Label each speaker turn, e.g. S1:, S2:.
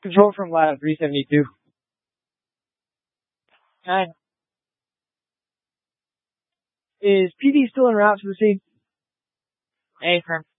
S1: Control from lat 372. 9. Is PD still en route to the scene?
S2: A firm.